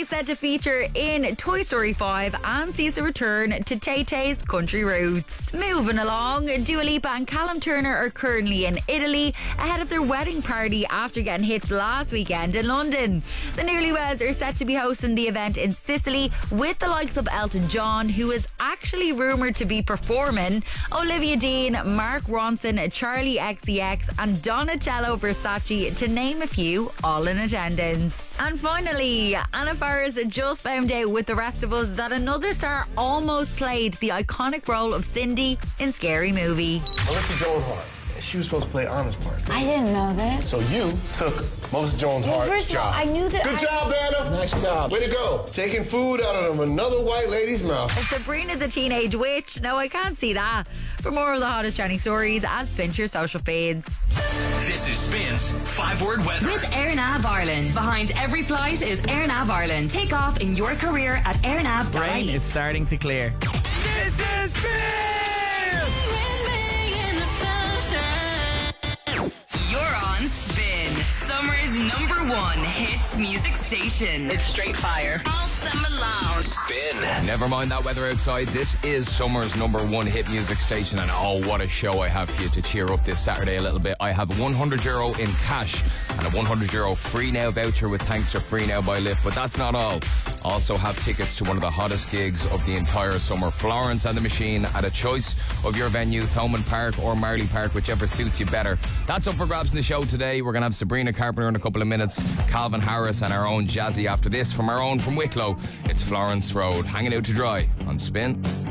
is set to feature in Toy Story 5 and sees a return to Tay-Tay's country roots. Moving along, Dua Lipa and Callum Turner are currently in Italy ahead of their wedding party after getting hitched last weekend in London. The newlyweds are set to be hosting the event in Sicily with the likes of Elton John, who is actually rumoured to be performing, Olivia Dean, Mark Ronson, Charlie XCX and Donatello Versace, to name a few, all in attendance. And finally, Anna Faris just found out with the rest of us that another star almost played the iconic role of Cindy in Scary Movie. Melissa Joan Hart. She was supposed to play Anna's part. I didn't know this. So you took Melissa Joan Hart's first of all, job. I knew that. Good job, Anna. Nice job. Way to go. Taking food out of another white lady's mouth. Sabrina the Teenage Witch. No, I can't see that. For more of the hottest trending stories, add Spin to your social feeds. This is Spin's 5-word weather. With AirNav Ireland. Behind every flight is AirNav Ireland. Take off in your career at airnav.ie. Rain is starting to clear. This is Spin! You're on Spin, summer's #1 hit music station. It's straight fire. All summer long. Spin. Never mind that weather outside. This is summer's #1 hit music station, and oh, what a show I have for you to cheer up this Saturday a little bit. I have €100 in cash and a €100 Free Now voucher with thanks to Free Now by Lyft. But that's not all. Also have tickets to one of the hottest gigs of the entire summer, Florence and the Machine, at a choice of your venue, Thomond Park or Marley Park, whichever suits you better. That's up for grabs in the show today. We're going to have Sabrina Carpenter in a couple of minutes, Calvin Harris and our own Jazzy after this. From our own from Wicklow, it's Florence Road, hanging out to dry on Spin.